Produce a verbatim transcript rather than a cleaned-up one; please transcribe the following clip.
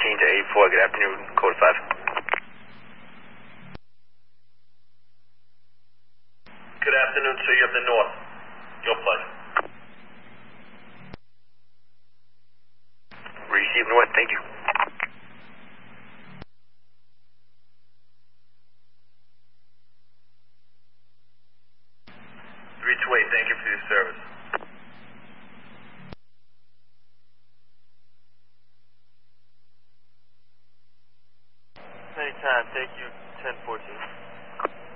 fourteen to eighty-four. Good afternoon, code five. Good afternoon, sir. You have the north. Your pleasure. Receive north, thank you. three two eight, thank you for your service. Anytime, thank you, ten fourteen.